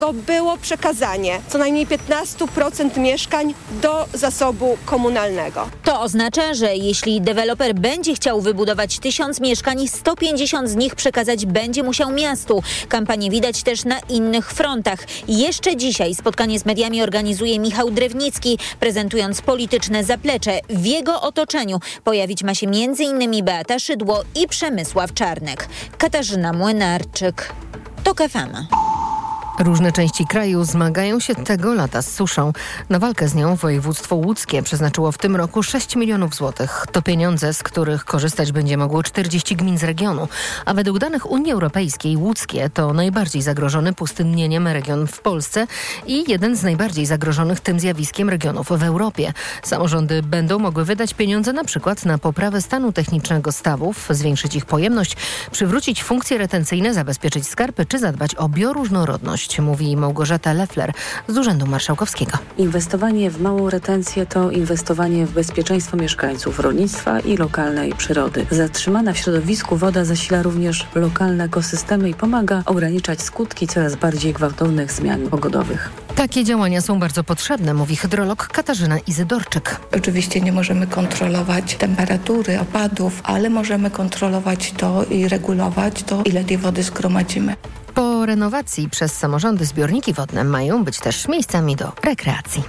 To było przekazanie co najmniej 15% mieszkań do zasobu komunalnego. To oznacza, że jeśli deweloper będzie chciał wybudować 1000 mieszkań, 150 z nich przekazać będzie musiał miastu. Kampanię widać też na innych frontach. Jeszcze dzisiaj spotkanie z mediami organizuje Michał Drewnicki, prezentując polityczne zaplecze. W jego otoczeniu pojawić ma się m.in. Beata Szydło i Przemysław Czarnek. Katarzyna Młynarczyk. TOK FM. Różne części kraju zmagają się tego lata z suszą. Na walkę z nią województwo łódzkie przeznaczyło w tym roku 6 milionów złotych. To pieniądze, z których korzystać będzie mogło 40 gmin z regionu. A według danych Unii Europejskiej łódzkie to najbardziej zagrożony pustynnieniem region w Polsce i jeden z najbardziej zagrożonych tym zjawiskiem regionów w Europie. Samorządy będą mogły wydać pieniądze na przykład na poprawę stanu technicznego stawów, zwiększyć ich pojemność, przywrócić funkcje retencyjne, zabezpieczyć skarpy czy zadbać o bioróżnorodność, mówi Małgorzata Leffler z Urzędu Marszałkowskiego. Inwestowanie w małą retencję to inwestowanie w bezpieczeństwo mieszkańców, rolnictwa i lokalnej przyrody. Zatrzymana w środowisku woda zasila również lokalne ekosystemy i pomaga ograniczać skutki coraz bardziej gwałtownych zmian pogodowych. Takie działania są bardzo potrzebne, mówi hydrolog Katarzyna Izydorczyk. Oczywiście nie możemy kontrolować temperatury, opadów, ale możemy kontrolować to i regulować to, ile tej wody zgromadzimy. Po renowacji przez samorządy zbiorniki wodne mają być też miejscami do rekreacji.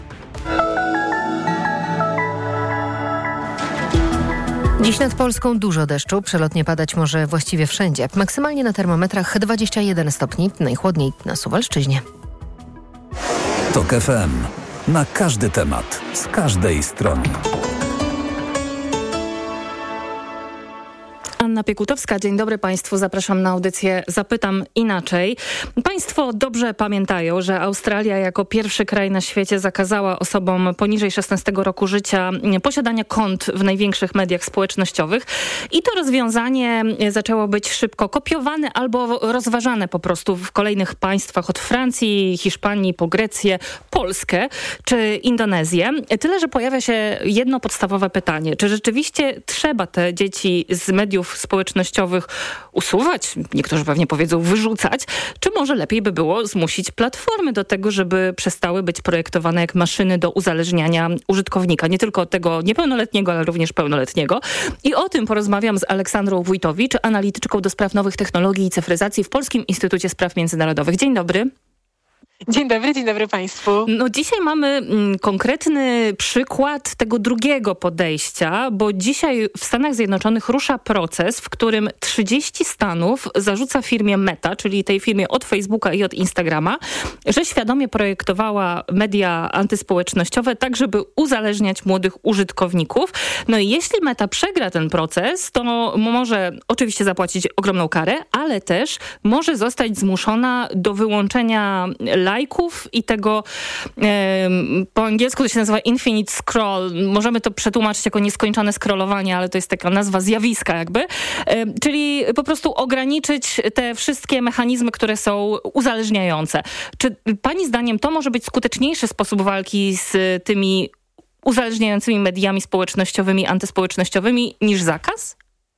Dziś nad Polską dużo deszczu, przelotnie padać może właściwie wszędzie. Maksymalnie na termometrach 21 stopni, najchłodniej na Suwalszczyźnie. TOK FM. Na każdy temat, z każdej strony. Anna Piekutowska, dzień dobry Państwu. Zapraszam na audycję Zapytam Inaczej. Państwo dobrze pamiętają, że Australia jako pierwszy kraj na świecie zakazała osobom poniżej 16 roku życia posiadania kont w największych mediach społecznościowych i to rozwiązanie zaczęło być szybko kopiowane albo rozważane po prostu w kolejnych państwach od Francji, Hiszpanii po Grecję, Polskę czy Indonezję. Tyle, że pojawia się jedno podstawowe pytanie. Czy rzeczywiście trzeba te dzieci z mediów społecznościowych usuwać, niektórzy pewnie powiedzą wyrzucać, czy może lepiej by było zmusić platformy do tego, żeby przestały być projektowane jak maszyny do uzależniania użytkownika, nie tylko tego niepełnoletniego, ale również pełnoletniego. I o tym porozmawiam z Aleksandrą Wójtowicz, analityczką do spraw nowych technologii i cyfryzacji w Polskim Instytucie Spraw Międzynarodowych. Dzień dobry. Dzień dobry Państwu. No dzisiaj mamy konkretny przykład tego drugiego podejścia, bo dzisiaj w Stanach Zjednoczonych rusza proces, w którym 30 stanów zarzuca firmie Meta, czyli tej firmie od Facebooka i od Instagrama, że świadomie projektowała media antyspołecznościowe tak, żeby uzależniać młodych użytkowników. No i jeśli Meta przegra ten proces, to może oczywiście zapłacić ogromną karę, ale też może zostać zmuszona do wyłączenia lajków i tego, po angielsku to się nazywa infinite scroll. Możemy to przetłumaczyć jako nieskończone scrollowanie, ale to jest taka nazwa zjawiska jakby. Czyli po prostu ograniczyć te wszystkie mechanizmy, które są uzależniające. Czy pani zdaniem to może być skuteczniejszy sposób walki z tymi uzależniającymi mediami społecznościowymi, antyspołecznościowymi niż zakaz?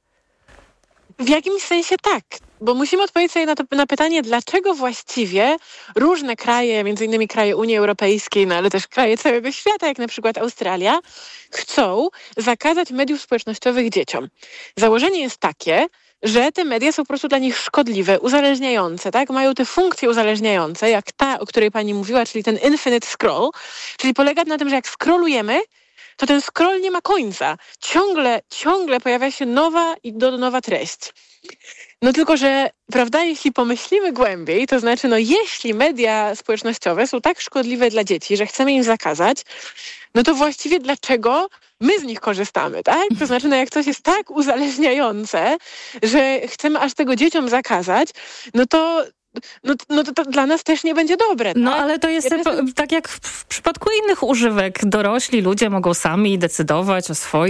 W jakimś sensie tak, bo musimy odpowiedzieć sobie na pytanie, dlaczego właściwie różne kraje, między innymi kraje Unii Europejskiej, no ale też kraje całego świata, jak na przykład Australia, chcą zakazać mediów społecznościowych dzieciom. Założenie jest takie, że te media są po prostu dla nich szkodliwe, uzależniające, tak? Mają te funkcje uzależniające, jak ta, o której pani mówiła, czyli ten infinite scroll, czyli polega na tym, że jak scrollujemy, to ten scroll nie ma końca. Ciągle pojawia się nowa treść. No tylko, że prawda, jeśli pomyślimy głębiej, to znaczy, jeśli media społecznościowe są tak szkodliwe dla dzieci, że chcemy im zakazać, no to właściwie dlaczego my z nich korzystamy, tak? To znaczy, jak coś jest tak uzależniające, że chcemy aż tego dzieciom zakazać, no to dla nas też nie będzie dobre. Tak? No ale to jest tak jak w przypadku innych używek. Dorośli ludzie mogą sami decydować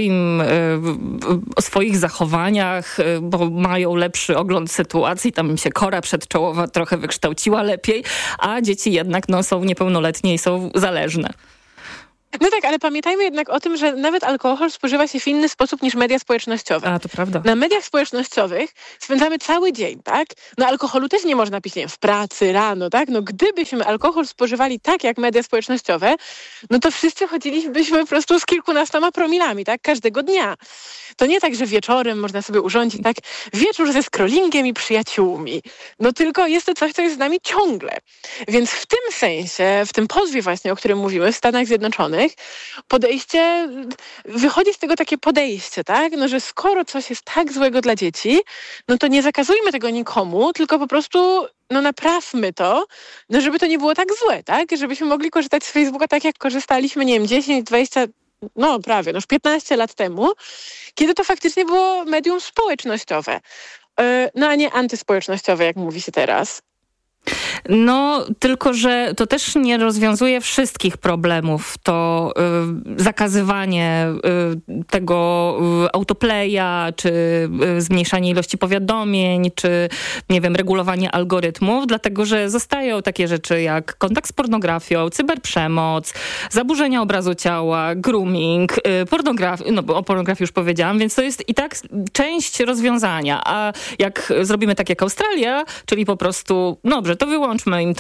o swoich zachowaniach, bo mają lepszy ogląd sytuacji, tam im się kora przedczołowa trochę wykształciła lepiej, a dzieci jednak są niepełnoletnie i są zależne. No tak, ale pamiętajmy jednak o tym, że nawet alkohol spożywa się w inny sposób niż media społecznościowe. A, to prawda. Na mediach społecznościowych spędzamy cały dzień, tak? No alkoholu też nie można pić, nie wiem, w pracy, rano, tak? No gdybyśmy alkohol spożywali tak jak media społecznościowe, no to wszyscy chodzilibyśmy po prostu z kilkunastoma promilami, tak? Każdego dnia. To nie tak, że wieczorem można sobie urządzić, tak? Wieczór ze scrollingiem i przyjaciółmi. No tylko jest to coś, co jest z nami ciągle. Więc w tym sensie, w tym pozwie właśnie, o którym mówimy, w Stanach Zjednoczonych, wychodzi z tego takie podejście, tak? No, że skoro coś jest tak złego dla dzieci, no to nie zakazujmy tego nikomu, tylko po prostu naprawmy to, no żeby to nie było tak złe, tak? Żebyśmy mogli korzystać z Facebooka tak, jak korzystaliśmy, nie wiem, 10, 20, już 15 lat temu, kiedy to faktycznie było medium społecznościowe, a nie antyspołecznościowe, jak mówi się teraz. No, tylko że to też nie rozwiązuje wszystkich problemów. To zakazywanie tego autoplaya, czy zmniejszanie ilości powiadomień, czy, nie wiem, regulowanie algorytmów, dlatego że zostają takie rzeczy jak kontakt z pornografią, cyberprzemoc, zaburzenia obrazu ciała, grooming, pornografia, o pornografii już powiedziałam, więc to jest i tak część rozwiązania. A jak zrobimy tak jak Australia, czyli po prostu, dobrze, to wyłączmy im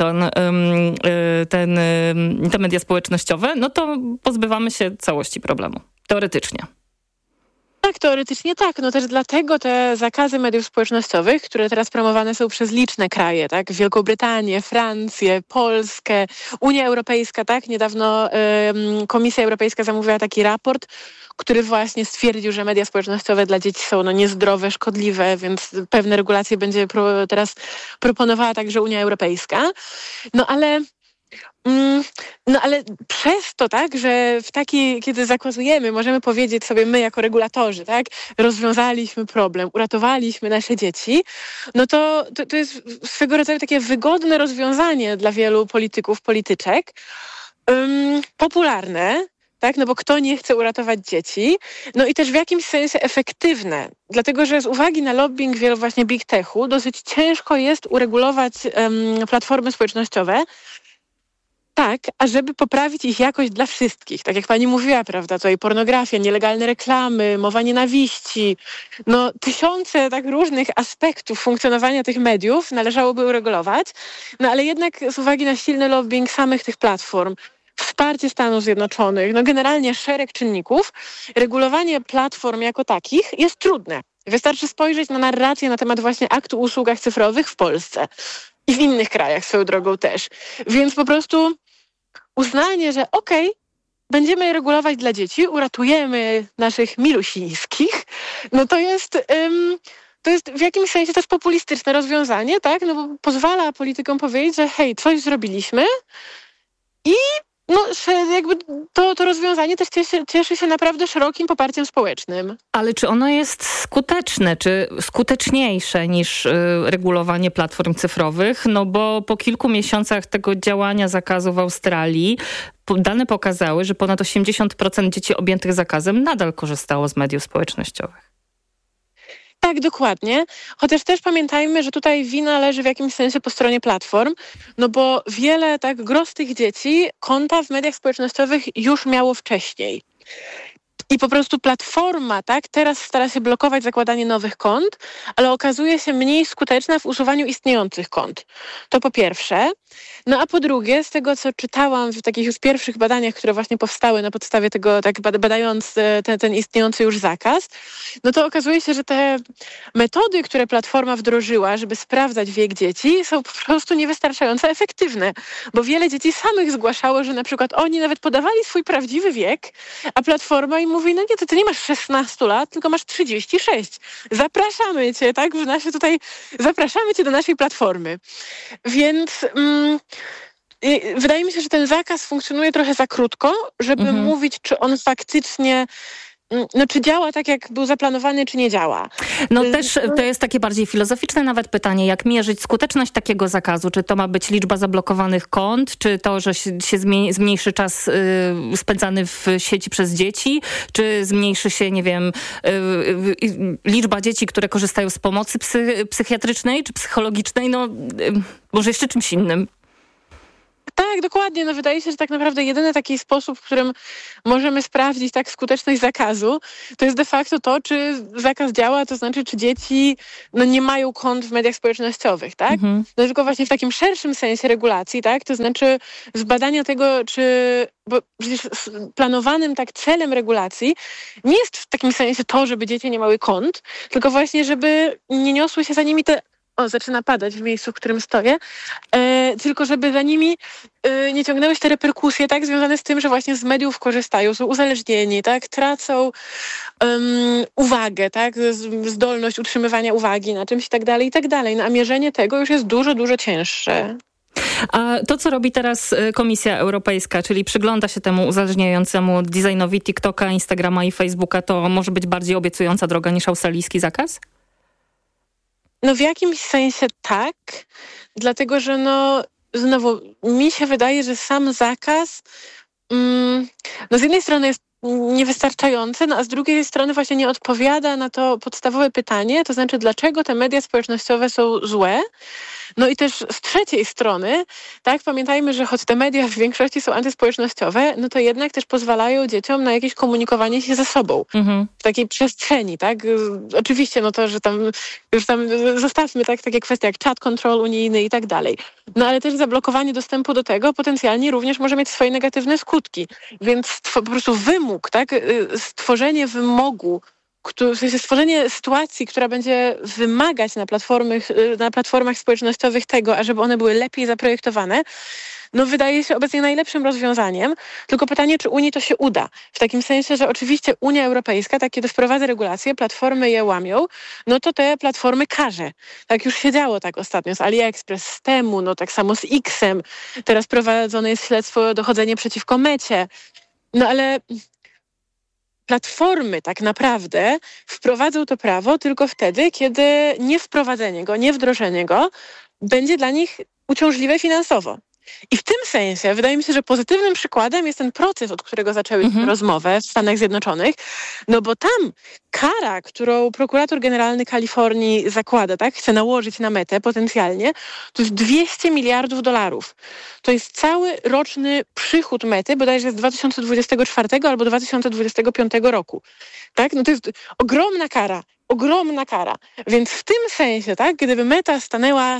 te media społecznościowe, no to pozbywamy się całości problemu. Teoretycznie. Tak, teoretycznie tak. No też dlatego te zakazy mediów społecznościowych, które teraz promowane są przez liczne kraje, tak? Wielką Brytanię, Francję, Polskę, Unia Europejska, tak? Niedawno Komisja Europejska zamówiła taki raport, który właśnie stwierdził, że media społecznościowe dla dzieci są niezdrowe, szkodliwe, więc pewne regulacje będzie teraz proponowała także Unia Europejska. No ale przez to, tak, że kiedy zakazujemy, możemy powiedzieć sobie my jako regulatorzy, tak, rozwiązaliśmy problem, uratowaliśmy nasze dzieci, no to jest swego rodzaju takie wygodne rozwiązanie dla wielu polityków, polityczek, popularne, tak, no bo kto nie chce uratować dzieci, no i też w jakimś sensie efektywne, dlatego że z uwagi na lobbying wielu właśnie big techu dosyć ciężko jest uregulować platformy społecznościowe, tak, ażeby poprawić ich jakość dla wszystkich. Tak jak pani mówiła, prawda, tutaj pornografia, nielegalne reklamy, mowa nienawiści, tysiące tak różnych aspektów funkcjonowania tych mediów należałoby uregulować, ale jednak z uwagi na silny lobbying samych tych platform, wsparcie Stanów Zjednoczonych, generalnie szereg czynników, regulowanie platform jako takich jest trudne. Wystarczy spojrzeć na narrację na temat właśnie aktu o usługach cyfrowych w Polsce i w innych krajach swoją drogą też. Więc po prostu uznanie, że będziemy je regulować dla dzieci, uratujemy naszych milusińskich, to jest w jakimś sensie też populistyczne rozwiązanie, tak? Bo pozwala politykom powiedzieć, że hej, coś zrobiliśmy i jakby to rozwiązanie też cieszy się naprawdę szerokim poparciem społecznym. Ale czy ono jest skuteczne, czy skuteczniejsze niż regulowanie platform cyfrowych? Bo po kilku miesiącach tego działania zakazu w Australii dane pokazały, że ponad 80% dzieci objętych zakazem nadal korzystało z mediów społecznościowych. Tak, dokładnie. Chociaż też pamiętajmy, że tutaj wina leży w jakimś sensie po stronie platform, bo wiele gros tych dzieci konta w mediach społecznościowych już miało wcześniej. I po prostu platforma, tak, teraz stara się blokować zakładanie nowych kont, ale okazuje się mniej skuteczna w usuwaniu istniejących kont. To po pierwsze. A po drugie, z tego co czytałam w takich już pierwszych badaniach, które właśnie powstały na podstawie tego, tak badając ten istniejący już zakaz, to okazuje się, że te metody, które platforma wdrożyła, żeby sprawdzać wiek dzieci, są po prostu niewystarczająco efektywne, bo wiele dzieci samych zgłaszało, że na przykład oni nawet podawali swój prawdziwy wiek, a platforma im mówi, nie, ty nie masz 16 lat, tylko masz 36. Zapraszamy cię, tak? Zapraszamy cię do naszej platformy. Więc wydaje mi się, że ten zakaz funkcjonuje trochę za krótko, żeby mówić, czy on faktycznie czy działa tak, jak był zaplanowany, czy nie działa. Też to jest takie bardziej filozoficzne nawet pytanie, jak mierzyć skuteczność takiego zakazu? Czy to ma być liczba zablokowanych kont? Czy to, że się zmniejszy czas spędzany w sieci przez dzieci? Czy zmniejszy się, nie wiem, liczba dzieci, które korzystają z pomocy psychiatrycznej czy psychologicznej? Może jeszcze czymś innym? Tak, Tak, dokładnie. No wydaje się, że tak naprawdę jedyny taki sposób, w którym możemy sprawdzić tak skuteczność zakazu, to jest de facto to, czy zakaz działa, to znaczy, czy dzieci nie mają kont w mediach społecznościowych, tak? No tylko właśnie w takim szerszym sensie regulacji, tak? To znaczy zbadania tego, bo przecież planowanym tak celem regulacji nie jest w takim sensie to, żeby dzieci nie miały kont, tylko właśnie, żeby nie niosły się za nimi zaczyna padać w miejscu, w którym stoję, tylko żeby za nimi nie ciągnęły się te reperkusje, tak, związane z tym, że właśnie z mediów korzystają, są uzależnieni, tak, tracą uwagę, tak, zdolność utrzymywania uwagi na czymś i tak dalej, i tak dalej. No, a mierzenie tego już jest dużo, dużo cięższe. A to, co robi teraz Komisja Europejska, czyli przygląda się temu uzależniającemu designowi TikToka, Instagrama i Facebooka, to może być bardziej obiecująca droga niż australijski zakaz? No w jakimś sensie tak, dlatego że znowu mi się wydaje, że sam zakaz z jednej strony jest niewystarczający, a z drugiej strony właśnie nie odpowiada na to podstawowe pytanie, to znaczy dlaczego te media społecznościowe są złe. No i też z trzeciej strony, tak, pamiętajmy, że choć te media w większości są antyspołecznościowe, no to jednak też pozwalają dzieciom na jakieś komunikowanie się ze sobą w takiej przestrzeni, tak. Oczywiście, to, że już tam zostawmy, tak, takie kwestie jak chat control unijny i tak dalej. No ale też zablokowanie dostępu do tego potencjalnie również może mieć swoje negatywne skutki. Więc po prostu wymóg, tak, stworzenie wymogu, w sensie stworzenie sytuacji, która będzie wymagać na platformach społecznościowych tego, ażeby one były lepiej zaprojektowane, wydaje się obecnie najlepszym rozwiązaniem. Tylko pytanie, czy Unii to się uda. W takim sensie, że oczywiście Unia Europejska, tak, kiedy wprowadza regulacje, platformy je łamią, to te platformy karze. Tak już się działo tak ostatnio z AliExpress, z Temu, tak samo z X-em. Teraz prowadzone jest śledztwo, dochodzenie przeciwko Mecie. Ale platformy tak naprawdę wprowadzą to prawo tylko wtedy, kiedy niewprowadzenie go, niewdrożenie go będzie dla nich uciążliwe finansowo. I w tym sensie wydaje mi się, że pozytywnym przykładem jest ten proces, od którego zaczęłyśmy rozmowę w Stanach Zjednoczonych, bo tam kara, którą prokurator generalny Kalifornii zakłada, tak, chce nałożyć na Metę potencjalnie, to jest $200 miliardów. To jest cały roczny przychód Mety, bodajże z 2024 albo 2025 roku. Tak? To jest ogromna kara. Ogromna kara. Więc w tym sensie, tak, gdyby Meta stanęła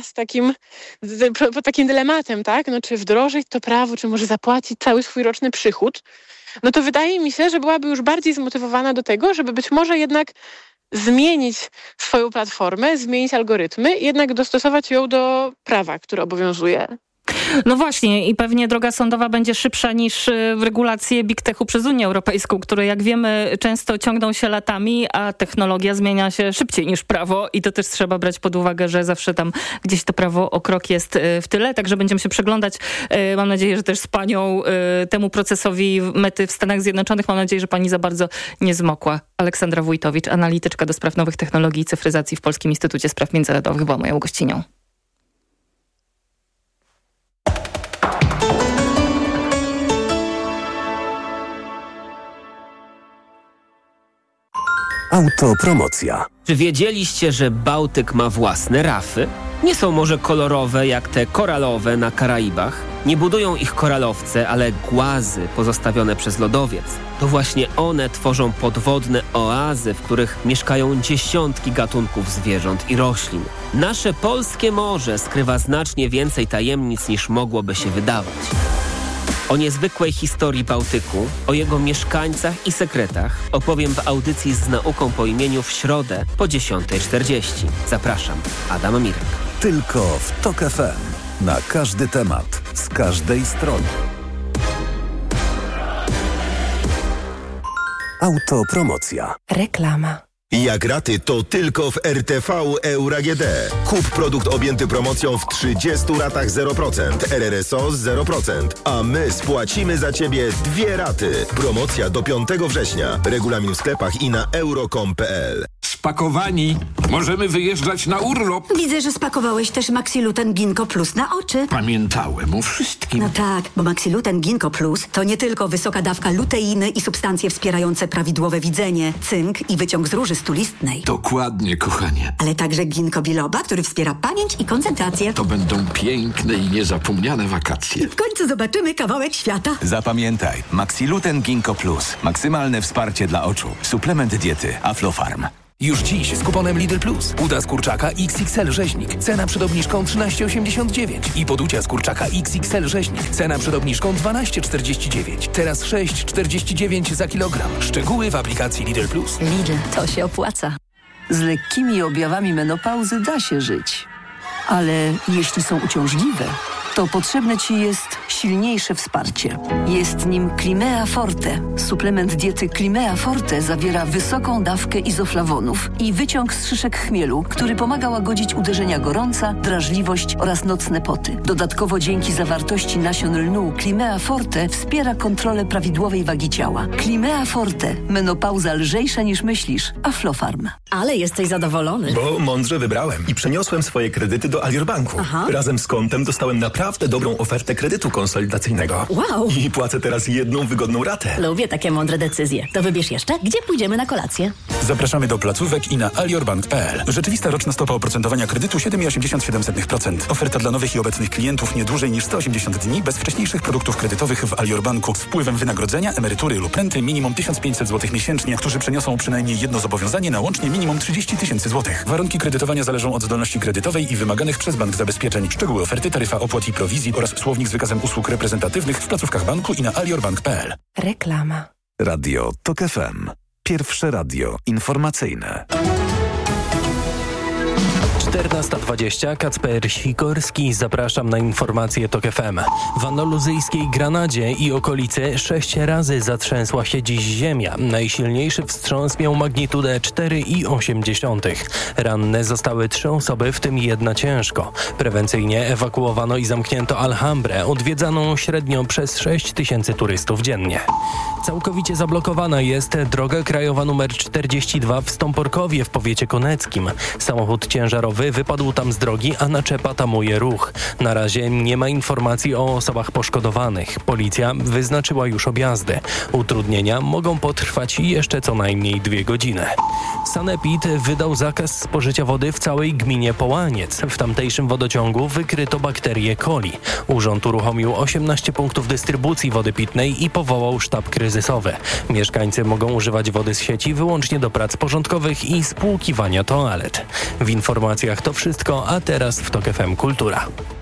pod takim dylematem, tak, czy wdrożyć to prawo, czy może zapłacić cały swój roczny przychód, to wydaje mi się, że byłaby już bardziej zmotywowana do tego, żeby być może jednak zmienić swoją platformę, zmienić algorytmy i jednak dostosować ją do prawa, które obowiązuje. No właśnie i pewnie droga sądowa będzie szybsza niż regulacje Big Techu przez Unię Europejską, które jak wiemy często ciągną się latami, a technologia zmienia się szybciej niż prawo i to też trzeba brać pod uwagę, że zawsze tam gdzieś to prawo o krok jest w tyle, także będziemy się przyglądać, mam nadzieję, że też z panią temu procesowi Mety w Stanach Zjednoczonych. Mam nadzieję, że pani za bardzo nie zmokła. Aleksandra Wójtowicz, analityczka do spraw nowych technologii i cyfryzacji w Polskim Instytucie Spraw Międzynarodowych, była moją gościnią. Autopromocja. Czy wiedzieliście, że Bałtyk ma własne rafy? Nie są może kolorowe jak te koralowe na Karaibach. Nie budują ich koralowce, ale głazy pozostawione przez lodowiec. To właśnie one tworzą podwodne oazy, w których mieszkają dziesiątki gatunków zwierząt i roślin. Nasze polskie morze skrywa znacznie więcej tajemnic niż mogłoby się wydawać. O niezwykłej historii Bałtyku, o jego mieszkańcach i sekretach opowiem w audycji z nauką po imieniu w środę po 10:40. Zapraszam, Adam Mirek. Tylko w TOK FM. Na każdy temat, z każdej strony. Autopromocja. Reklama. Jak raty, to tylko w RTV Euro AGD. Kup produkt objęty promocją w 30 ratach 0%, RRSO 0%, a my spłacimy za Ciebie 2 raty. Promocja do 5 września. Regulamin w sklepach i na euro.com.pl. spakowani. Możemy wyjeżdżać na urlop. Widzę, że spakowałeś też Maxiluten Ginkgo Plus na oczy. Pamiętałem o wszystkim. No tak, bo Maxiluten Ginkgo Plus to nie tylko wysoka dawka luteiny i substancje wspierające prawidłowe widzenie, cynk i wyciąg z róży stulistnej. Dokładnie, kochanie. Ale także ginkgo biloba, który wspiera pamięć i koncentrację. To będą piękne i niezapomniane wakacje. W końcu zobaczymy kawałek świata. Zapamiętaj, Maxiluten Ginkgo Plus. Maksymalne wsparcie dla oczu. Suplement diety Aflofarm. Już dziś z kuponem Lidl Plus. Uda z kurczaka XXL rzeźnik. Cena przed obniżką 13,89. I poducia z kurczaka XXL rzeźnik. Cena przed obniżką 12,49. Teraz 6,49 za kilogram. Szczegóły w aplikacji Lidl Plus. Lidl, to się opłaca. Z lekkimi objawami menopauzy da się żyć. Ale jeśli są uciążliwe, to potrzebne Ci jest silniejsze wsparcie. Jest nim Climea Forte. Suplement diety Climea Forte zawiera wysoką dawkę izoflawonów i wyciąg z szyszek chmielu, który pomaga łagodzić uderzenia gorąca, drażliwość oraz nocne poty. Dodatkowo dzięki zawartości nasion lnu Climea Forte wspiera kontrolę prawidłowej wagi ciała. Climea Forte. Menopauza lżejsza niż myślisz. Aflofarm. Ale jesteś zadowolony. Bo mądrze wybrałem i przeniosłem swoje kredyty do Alior Banku. Razem z kontem dostałem naprawdę dobrą ofertę kredytu konsolidacyjnego. Wow! I płacę teraz jedną wygodną ratę. Lubię takie mądre decyzje. To wybierz jeszcze, gdzie pójdziemy na kolację. Zapraszamy do placówek i na aliorbank.pl. Rzeczywista roczna stopa oprocentowania kredytu 7,87%. Oferta dla nowych i obecnych klientów nie dłużej niż 180 dni bez wcześniejszych produktów kredytowych w Alior Banku z wpływem wynagrodzenia, emerytury lub renty minimum 1500 zł miesięcznie, którzy przeniosą przynajmniej jedno zobowiązanie na łącznie minimum 30 000 złotych. Warunki kredytowania zależą od zdolności kredytowej i wymaganych przez bank zabezpieczeń. Szczegóły oferty, taryfa opłat i prowizji oraz słownik z wykazem usług reprezentatywnych w placówkach banku i na aliorbank.pl. Reklama. Radio TOK FM. Pierwsze radio informacyjne. 14:20, Kacper Sikorski, zapraszam na informacje TOK FM. W andaluzyjskiej Granadzie i okolicy 6 razy zatrzęsła się dziś ziemia. Najsilniejszy wstrząs miał magnitudę 4,8. Ranne zostały 3 osoby, w tym 1 ciężko. Prewencyjnie ewakuowano i zamknięto Alhambrę, odwiedzaną średnio przez 6 000 turystów dziennie. Całkowicie zablokowana jest droga krajowa nr 42 w Stąporkowie w powiecie koneckim. Samochód ciężarowy wypadł tam z drogi, a naczepa tamuje ruch. Na razie nie ma informacji o osobach poszkodowanych. Policja wyznaczyła już objazdy. Utrudnienia mogą potrwać jeszcze co najmniej 2 godziny. Sanepid wydał zakaz spożycia wody w całej gminie Połaniec. W tamtejszym wodociągu wykryto bakterię E. coli. Urząd uruchomił 18 punktów dystrybucji wody pitnej i powołał sztab kryzysowy. Mieszkańcy mogą używać wody z sieci wyłącznie do prac porządkowych i spłukiwania toalet. W informacjach to wszystko, a teraz w TOK FM Kultura.